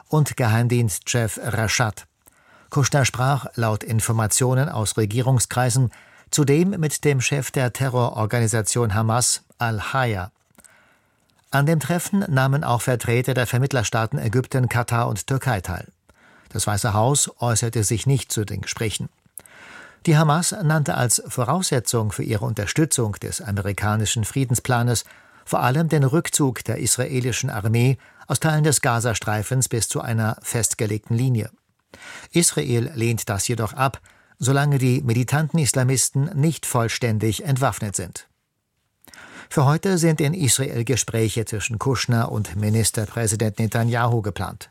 und Geheimdienstchef Rashad. Kushner sprach laut Informationen aus Regierungskreisen zudem mit dem Chef der Terrororganisation Hamas, al-Haya. An dem Treffen nahmen auch Vertreter der Vermittlerstaaten Ägypten, Katar und Türkei teil. Das Weiße Haus äußerte sich nicht zu den Gesprächen. Die Hamas nannte als Voraussetzung für ihre Unterstützung des amerikanischen Friedensplanes vor allem den Rückzug der israelischen Armee aus Teilen des Gazastreifens bis zu einer festgelegten Linie. Israel lehnt das jedoch ab, solange die militanten Islamisten nicht vollständig entwaffnet sind. Für heute sind in Israel Gespräche zwischen Kushner und Ministerpräsident Netanyahu geplant.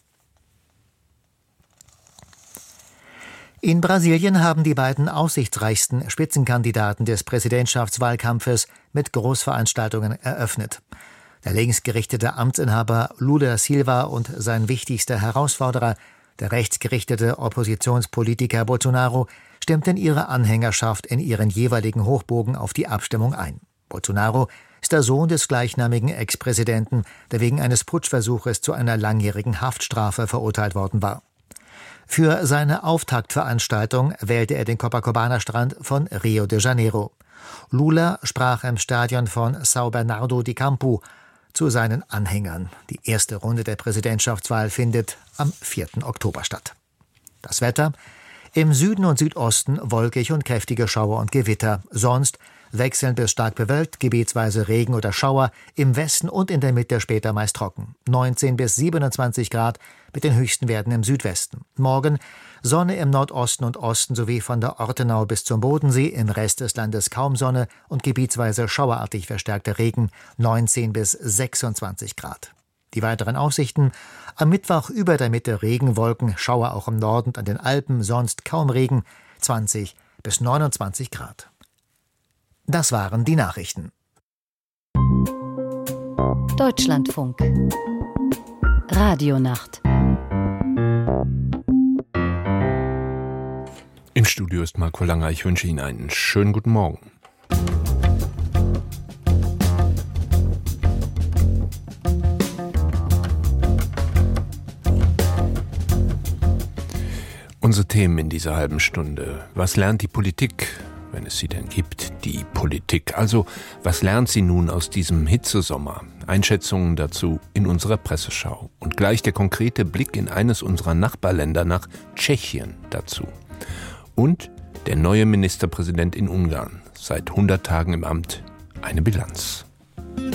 In Brasilien haben die beiden aussichtsreichsten Spitzenkandidaten des Präsidentschaftswahlkampfes mit Großveranstaltungen eröffnet. Der linksgerichtete Amtsinhaber Lula da Silva und sein wichtigster Herausforderer, der rechtsgerichtete Oppositionspolitiker Bolsonaro, stimmten ihre Anhängerschaft in ihren jeweiligen Hochburgen auf die Abstimmung ein. Bolsonaro ist der Sohn des gleichnamigen Ex-Präsidenten, der wegen eines Putschversuches zu einer langjährigen Haftstrafe verurteilt worden war. Für seine Auftaktveranstaltung wählte er den Copacabana-Strand von Rio de Janeiro. Lula sprach im Stadion von São Bernardo de Campo zu seinen Anhängern. Die erste Runde der Präsidentschaftswahl findet am 4. Oktober statt. Das Wetter: im Süden und Südosten wolkig und kräftige Schauer und Gewitter. Sonst wechselnd bis stark bewölkt, gebietsweise Regen oder Schauer, im Westen und in der Mitte später meist trocken. 19 bis 27 Grad mit den höchsten Werten im Südwesten. Morgen Sonne im Nordosten und Osten sowie von der Ortenau bis zum Bodensee, im Rest des Landes kaum Sonne und gebietsweise schauerartig verstärkter Regen, 19 bis 26 Grad. Die weiteren Aussichten: am Mittwoch über der Mitte Regenwolken, Schauer auch im Norden und an den Alpen, sonst kaum Regen, 20 bis 29 Grad. Das waren die Nachrichten. Deutschlandfunk. Radionacht. Im Studio ist Marco Langer. Ich wünsche Ihnen einen schönen guten Morgen. Unsere Themen in dieser halben Stunde. Was lernt die Politik, wenn es sie denn gibt, die Politik? Also, was lernt sie nun aus diesem Hitzesommer? Einschätzungen dazu in unserer Presseschau. Und gleich der konkrete Blick in eines unserer Nachbarländer nach Tschechien dazu. Und der neue Ministerpräsident in Ungarn, seit 100 Tagen im Amt, eine Bilanz.